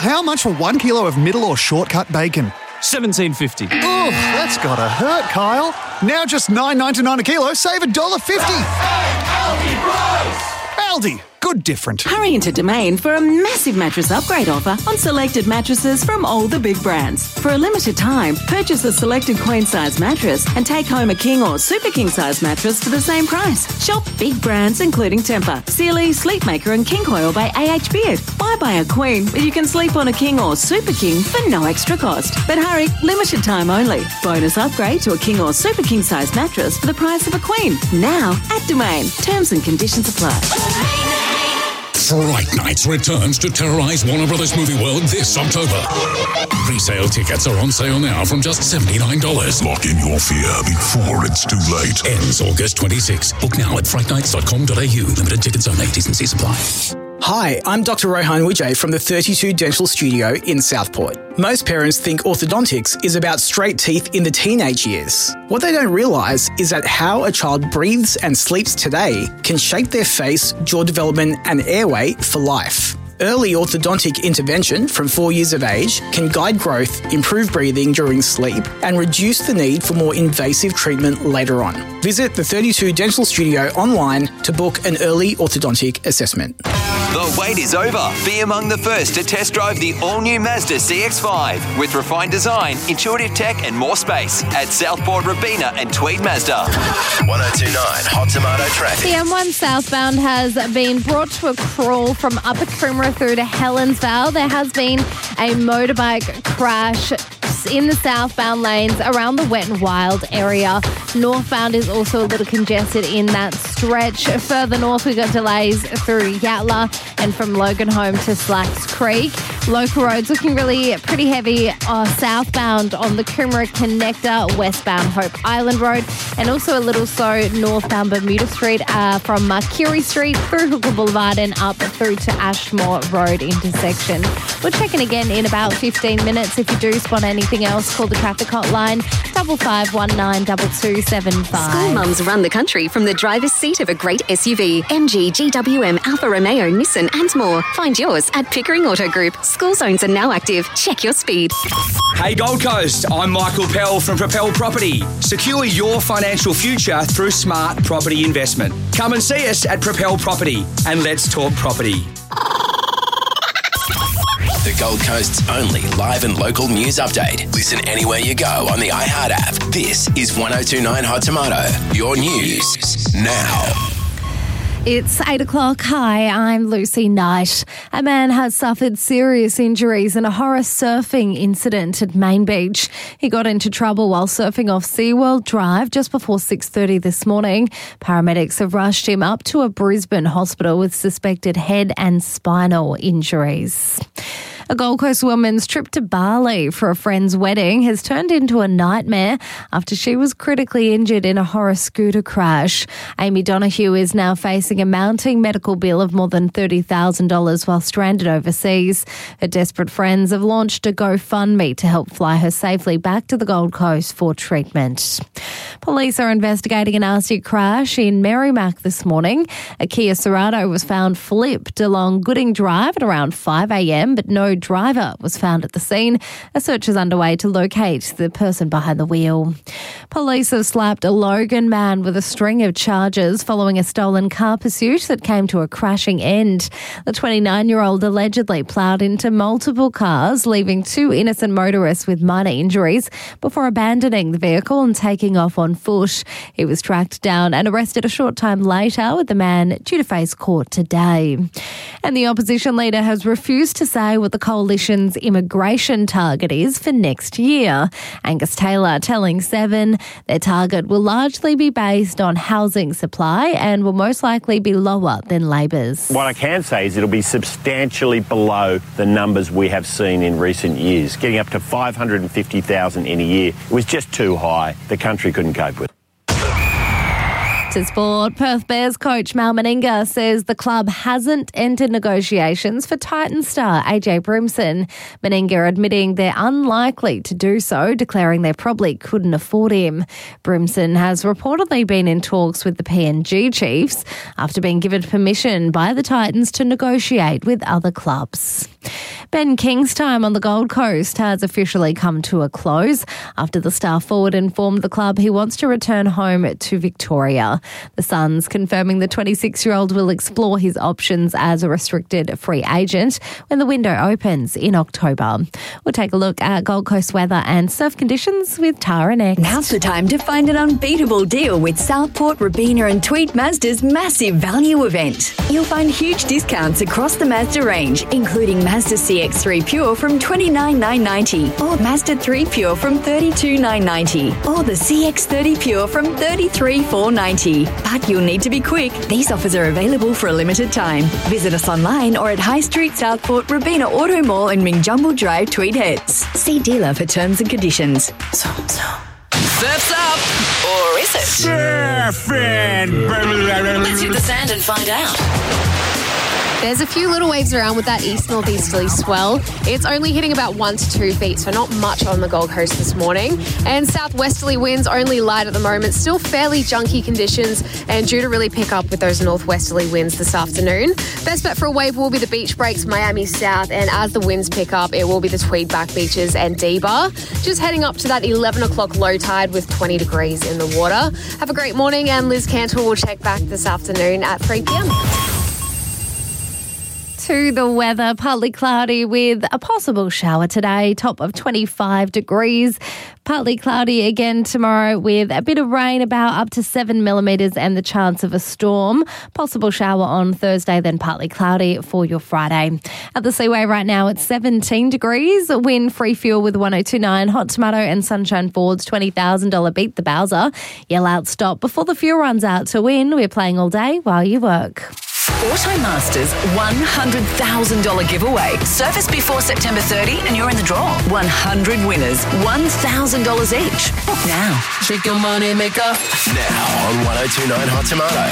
how much for 1 kilo of middle or shortcut bacon? $17.50. Oof, that's gotta hurt, Kyle. Now just $9.99 a kilo, save $1.50. Aldi Bros! Aldi, good different. Hurry into Domain for a massive mattress upgrade offer on selected mattresses from all the big brands. For a limited time, purchase a selected queen-size mattress and take home a king or super king-size mattress for the same price. Shop big brands including Tempur, Sealy, Sleepmaker and King Coil by AH Beard. Why buy a queen but you can sleep on a king or super king for no extra cost? But hurry, limited time only. Bonus upgrade to a king or super king-size mattress for the price of a queen. Now at Domain. Terms and conditions apply. Fright Nights returns to terrorise Warner Brothers Movie World this October. Pre-sale tickets are on sale now from just $79. Lock in your fear before it's too late. Ends August 26. Book now at frightnights.com.au. Limited tickets only. T&C supply. Hi, I'm Dr. Rohan Vijay from the 32 Dental Studio in Southport. Most parents think orthodontics is about straight teeth in the teenage years. What they don't realise is that how a child breathes and sleeps today can shape their face, jaw development and airway for life. Early orthodontic intervention from 4 years of age can guide growth, improve breathing during sleep, and reduce the need for more invasive treatment later on. Visit the 32 Dental Studio online to book an early orthodontic assessment. The wait is over. Be among the first to test drive the all-new Mazda CX-5 with refined design, intuitive tech and more space at Southport, Robina and Tweed Mazda. 1029 Hot Tomato Traffic. The M1 southbound has been brought to a crawl from Upper Coomera through to Helensvale. There has been a motorbike crash in the southbound lanes around the Wet and Wild area. Northbound is also a little congested in that stretch. Further north, we got delays through Yatala and from Loganholme to Slacks Creek. Local roads looking really pretty heavy southbound on the Coomera Connector, westbound Hope Island Road, and also a little slow northbound Bermuda Street from Curie Street through Hooker Boulevard and up through to Ashmore Road intersection. We'll check in again in about 15 minutes. If you do spot anything else, call the traffic hotline 5519 2275. School mums run the country from the driver's seat of a great SUV. MG, GWM, Alfa Romeo, Nissan and more. Find yours at Pickering Auto Group. School zones are now active. Check your speed. Hey Gold Coast, I'm Michael Pell from Propel Property. Secure your financial future through smart property investment. Come and see us at Propel Property and let's talk property. The Gold Coast's only live and local news update. Listen anywhere you go on the iHeart app. This is 1029 Hot Tomato. Your news now. It's 8 o'clock. Hi, I'm Lucy Knight. A man has suffered serious injuries in a horror surfing incident at Main Beach. He got into trouble while surfing off SeaWorld Drive just before 6:30 this morning. Paramedics have rushed him up to a Brisbane hospital with suspected head and spinal injuries. A Gold Coast woman's trip to Bali for a friend's wedding has turned into a nightmare after she was critically injured in a horror scooter crash. Amy Donoghue is now facing a mounting medical bill of more than $30,000 while stranded overseas. Her desperate friends have launched a GoFundMe to help fly her safely back to the Gold Coast for treatment. Police are investigating a nasty crash in Merrimack this morning. A Kia Cerato was found flipped along Gooding Drive at around 5 a.m, but no driver was found at the scene. A search is underway to locate the person behind the wheel. Police have slapped a Logan man with a string of charges following a stolen car pursuit that came to a crashing end. The 29-year-old allegedly ploughed into multiple cars, leaving two innocent motorists with minor injuries before abandoning the vehicle and taking off on foot. He was tracked down and arrested a short time later, with the man due to face court today. And the opposition leader has refused to say what the coalition's immigration target is for next year. Angus Taylor telling Seven their target will largely be based on housing supply and will most likely be lower than Labor's. What I can say is it'll be substantially below the numbers we have seen in recent years. Getting up to 550,000 in a year was just too high. The country couldn't cope with it. To sport, Perth Bears coach Mal Meninga says the club hasn't entered negotiations for Titans star AJ Brimson. Meninga admitting they're unlikely to do so, declaring they probably couldn't afford him. Brimson has reportedly been in talks with the PNG Chiefs after being given permission by the Titans to negotiate with other clubs. Ben King's time on the Gold Coast has officially come to a close after the star forward informed the club he wants to return home to Victoria. The Suns confirming the 26-year-old will explore his options as a restricted free agent when the window opens in October. We'll take a look at Gold Coast weather and surf conditions with Tara next. Now's the time to find an unbeatable deal with Southport, Robina and Tweed Mazda's massive value event. You'll find huge discounts across the Mazda range, including Mazda CX-3 Pure from $29,990 or Mazda 3 Pure from $32,990 or the CX-30 Pure from $33,490. But you'll need to be quick. These offers are available for a limited time. Visit us online or at High Street, Southport, Robina Auto Mall and Mingjumble Drive, Tweed Heads. See dealer for terms and conditions. Surf's up! Or is it? Surfing! Let's hit the sand and find out. There's a few little waves around with that east-northeasterly swell. It's only hitting about 1 to 2 feet, so not much on the Gold Coast this morning. And southwesterly winds only light at the moment. Still fairly junky conditions and due to really pick up with those northwesterly winds this afternoon. Best bet for a wave will be the beach breaks, Miami South, and as the winds pick up, it will be the Tweed back beaches and D-Bar. Just heading up to that 11 o'clock low tide with 20 degrees in the water. Have a great morning, and Liz Cantor will check back this afternoon at 3 p.m. To the weather, partly cloudy with a possible shower today, top of 25 degrees. Partly cloudy again tomorrow with a bit of rain, about up to 7 millimetres and the chance of a storm. Possible shower on Thursday, then partly cloudy for your Friday. At the Seaway right now, it's 17 degrees. Wind free fuel with 102.9. Hot Tomato and Sunshine Ford's $20,000 beat the Bowser. Yell out stop before the fuel runs out to win. We're playing all day while you work. Automasters $100,000 giveaway. Surface before September 30 and you're in the draw. 100 winners, $1,000 each. Book now. Shake your money maker. Now on 102.9 Hot Tomato.